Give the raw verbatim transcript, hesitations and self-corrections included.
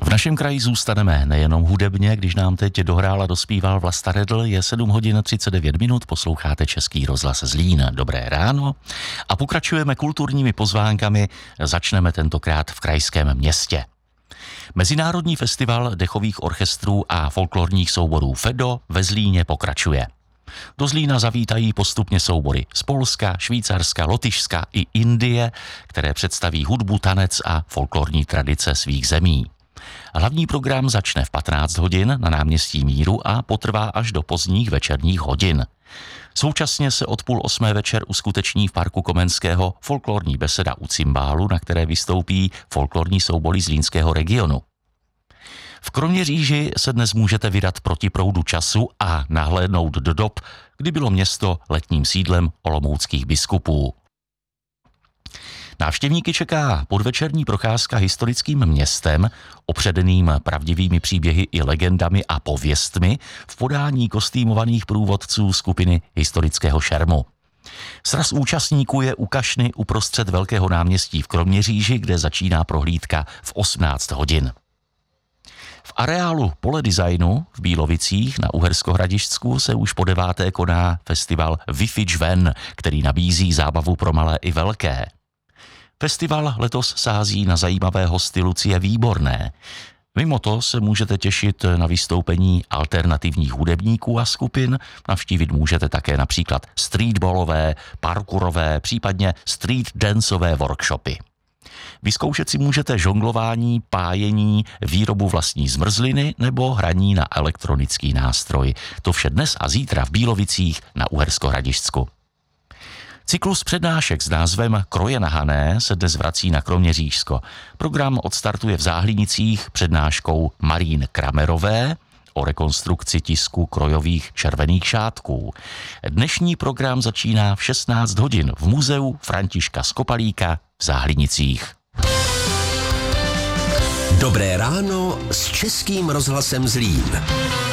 V našem kraji zůstaneme nejenom hudebně, když nám teď dohrál a dospíval Vlasta Redl, je sedm hodin třicet devět minut, posloucháte Český rozhlas Zlín. Dobré ráno a pokračujeme kulturními pozvánkami, začneme tentokrát v krajském městě. Mezinárodní festival dechových orchestrů a folklorních souborů FEDO ve Zlíně pokračuje. Do Zlína zavítají postupně soubory z Polska, Švýcarska, Lotyšska i Indie, které představí hudbu, tanec a folklorní tradice svých zemí. Hlavní program začne v patnáct hodin na náměstí Míru a potrvá až do pozdních večerních hodin. Současně se od půl osmé večer uskuteční v parku Komenského folklorní beseda u cymbálu, na které vystoupí folklorní soubory zlínského regionu. V Kroměříži se dnes můžete vydat proti proudu času a nahlédnout do dob, kdy bylo město letním sídlem olomouckých biskupů. Návštěvníky čeká podvečerní procházka historickým městem, opředeným pravdivými příběhy i legendami a pověstmi v podání kostýmovaných průvodců skupiny historického šermu. Sraz účastníků je u kašny uprostřed Velkého náměstí v Kroměříži, kde začíná prohlídka v osmnáct hodin. V areálu Pole designu v Bílovicích na Uherskohradišťsku se už po deváté koná festival Wi-Fi Ven, který nabízí zábavu pro malé i velké. Festival letos sází na zajímavé hosty Lucie Výborné. Mimo to se můžete těšit na vystoupení alternativních hudebníků a skupin, navštívit můžete také například streetballové, parkourové, případně street danceové workshopy. Vyzkoušet si můžete žonglování, pájení, výrobu vlastní zmrzliny nebo hraní na elektronický nástroj. To vše dnes a zítra v Bílovicích na Uherskohradišťsku. Cyklus přednášek s názvem Kroje na Hané se dnes vrací na Kroměřížsko. Program odstartuje v Záhlinicích přednáškou Marín Kramerové o rekonstrukci tisku krojových červených šátků. Dnešní program začíná v šestnáct hodin v muzeu Františka Skopalíka v Záhlinicích. Dobré ráno s Českým rozhlasem Zlín.